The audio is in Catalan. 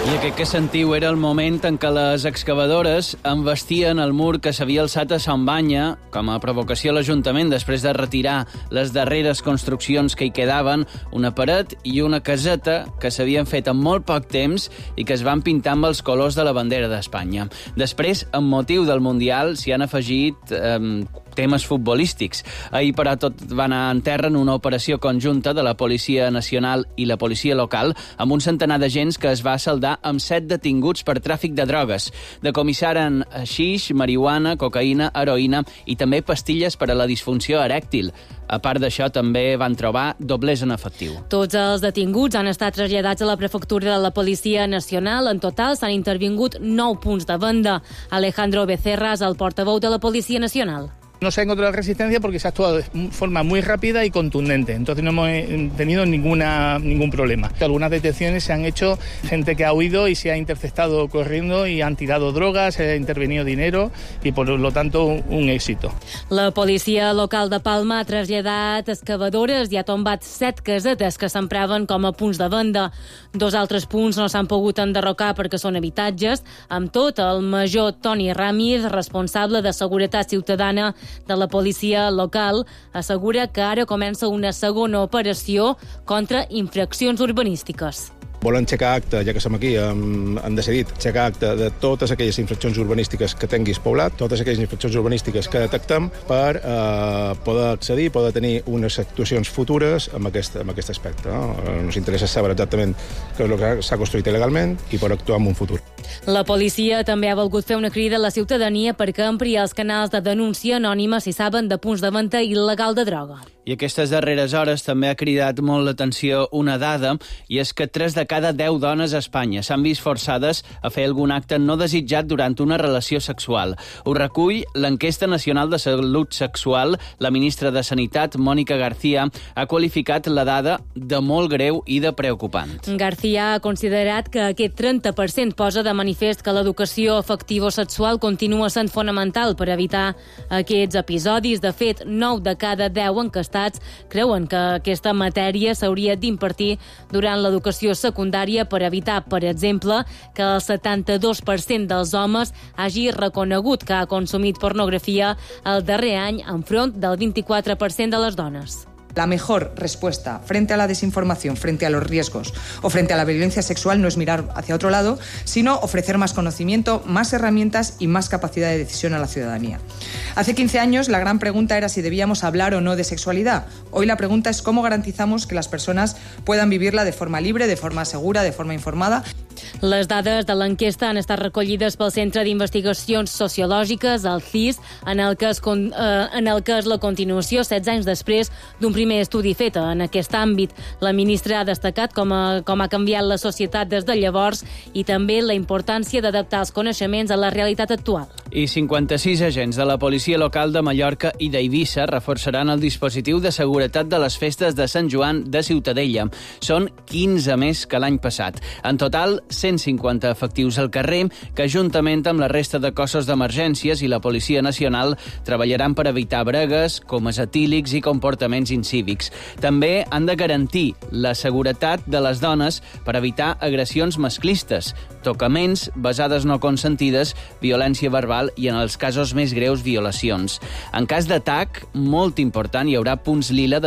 I aquest que sentiu era el moment en què les excavadores embestien el mur que s'havia alçat a Sant Banya com a provocació a l'Ajuntament després de retirar les darreres construccions que hi quedaven, una paret i una caseta que s'havien fet en molt poc temps i que es van pintar amb els colors de la bandera d'Espanya. Després, amb motiu del Mundial, s'hi han afegit temes futbolístics. Ahir, però, tot va anar en terra en una operació conjunta de la Policia Nacional i la policia local amb un centenar d'agents que es va saldar amb 7 detinguts per tràfic de drogues. Decomissaren haixix, marihuana, cocaïna, heroïna i també pastilles per a la disfunció erèctil. A part d'això, també van trobar doblers en efectiu. Tots els detinguts han estat traslladats a la prefectura de la Policia Nacional. En total s'han intervingut 9 punts de venda. Alejandro Becerra és el portaveu de la Policia Nacional. No se ha encontrado resistencia porque se ha actuado de forma muy rápida y contundente. Entonces no hemos tenido ningún problema. Algunas detenciones se han hecho gente que ha huido y se ha interceptado corriendo y han tirado drogas, se ha intervenido dinero y por lo tanto un éxito. La policia local de Palma ha traslladat excavadores i ha tombat 7 casetes que s'empraven com a punts de venda. 2 altres punts no s'han pogut enderrocar perquè són habitatges. Amb tot, el major Toni Ràmiz, responsable de Seguretat Ciutadana de la policia local, assegura que ara comença una segona operació contra infraccions urbanístiques. Volen aixecar acte, ja que som aquí, han decidit aixecar acte de totes aquelles infraccions urbanístiques que tinguis poblat, totes aquelles infraccions urbanístiques que detectem per poder accedir, poder tenir unes actuacions futures amb aquest aspecte. Ens interessa saber exactament què és el que s'ha construït il·legalment i per actuar en un futur. La policia també ha volgut fer una crida a la ciutadania perquè ampliï els canals de denúncia anònima si saben de punts de venda il·legal de droga. I aquestes darreres hores també ha cridat molt l'atenció una dada, i és que 3 de cada 10 dones a Espanya s'han vist forçades a fer algun acte no desitjat durant una relació sexual. Ho recull l'Enquesta Nacional de Salut Sexual. La ministra de Sanitat, Mònica García, ha qualificat la dada de molt greu i de preocupant. García ha considerat que aquest 30% posa de manifest que l'educació afectivo-sexual continua sent fonamental per evitar aquests episodis. De fet, 9 de cada 10 enquestats creuen que aquesta matèria s'hauria d'impartir durant l'educació secundària per evitar, per exemple, que el 72% dels homes hagi reconegut que ha consumit pornografia el darrer any enfront del 24% de les dones. La mejor respuesta frente a la desinformación, frente a los riesgos o frente a la violencia sexual no es mirar hacia otro lado, sino ofrecer más conocimiento, más herramientas y más capacidad de decisión a la ciudadanía. Hace 15 años la gran pregunta era si debíamos hablar o no de sexualidad. Hoy la pregunta es cómo garantizamos que las personas puedan vivirla de forma libre, de forma segura, de forma informada. Les dades de l'enquesta han estat recollides pel Centre d'Investigacions Sociològiques, el CIS, en el que és la continuació, 16 anys després, d'un primer estudi fet en aquest àmbit. La ministra ha destacat com ha canviat la societat des de llavors i també la importància d'adaptar els coneixements a la realitat actual. I 56 agents de la policia local de Mallorca i d'Eivissa reforçaran el dispositiu de seguretat de les festes de Sant Joan de Ciutadella. Són 15 més que l'any passat. En total, 150 efectius al carrer que, juntament amb la resta de cossos d'emergències i la Policia Nacional, treballaran per evitar bregues, comes etílics i comportaments incívics. També han de garantir la seguretat de les dones per evitar agressions masclistes, tocaments, besades no consentides, violència verbal i, en els casos més greus, violacions. En cas d'atac, molt important, hi haurà punts lila de